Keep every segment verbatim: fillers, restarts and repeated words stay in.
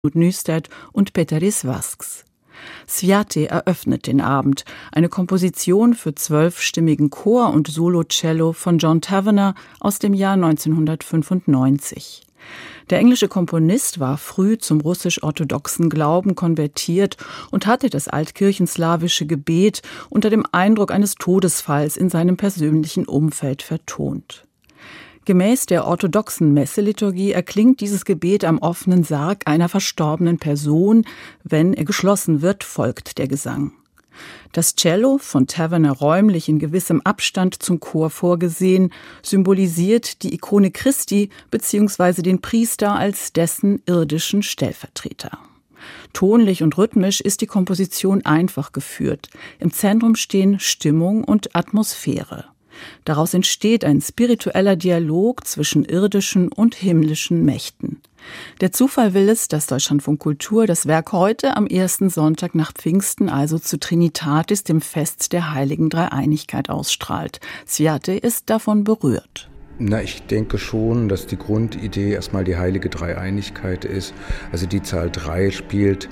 Nystad und Peteris Vasks. Sviate eröffnet den Abend, eine Komposition für zwölfstimmigen Chor und Solo-Cello von John Tavener aus dem Jahr neunzehnhundertfünfundneunzig. Der englische Komponist war früh zum russisch-orthodoxen Glauben konvertiert und hatte das altkirchenslawische Gebet unter dem Eindruck eines Todesfalls in seinem persönlichen Umfeld vertont. Gemäß der orthodoxen Messeliturgie erklingt dieses Gebet am offenen Sarg einer verstorbenen Person. Wenn er geschlossen wird, folgt der Gesang. Das Cello, von Tavener räumlich in gewissem Abstand zum Chor vorgesehen, symbolisiert die Ikone Christi bzw. den Priester als dessen irdischen Stellvertreter. Tonlich und rhythmisch ist die Komposition einfach geführt. Im Zentrum stehen Stimmung und Atmosphäre. Daraus entsteht ein spiritueller Dialog zwischen irdischen und himmlischen Mächten. Der Zufall will es, dass Deutschlandfunk Kultur das Werk heute am ersten Sonntag nach Pfingsten, also zu Trinitatis, dem Fest der heiligen Dreieinigkeit, ausstrahlt. Sviate ist davon berührt. Na, ich denke schon, dass die Grundidee erstmal die heilige Dreieinigkeit ist. Also die Zahl drei spielt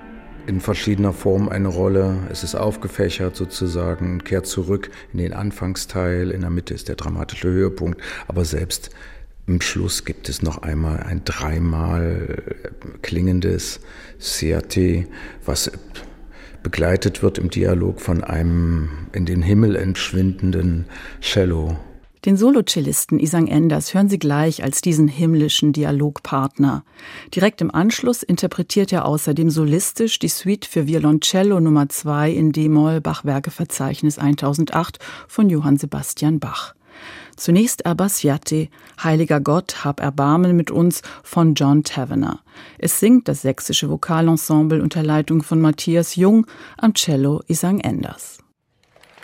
in verschiedener Form eine Rolle. Es ist aufgefächert sozusagen und kehrt zurück in den Anfangsteil. In der Mitte ist der dramatische Höhepunkt. Aber selbst im Schluss gibt es noch einmal ein dreimal klingendes Sviate, was begleitet wird im Dialog von einem in den Himmel entschwindenden Cello. Den Solocellisten Isang Enders hören Sie gleich als diesen himmlischen Dialogpartner. Direkt im Anschluss interpretiert er außerdem solistisch die Suite für Violoncello Nummer zwei in D-Moll Bach-Werkeverzeichnis eintausendacht von Johann Sebastian Bach. Zunächst aber Sviate, Heiliger Gott, hab Erbarmen mit uns von John Tavener. Es singt das sächsische Vokalensemble unter Leitung von Matthias Jung, am Cello Isang Enders.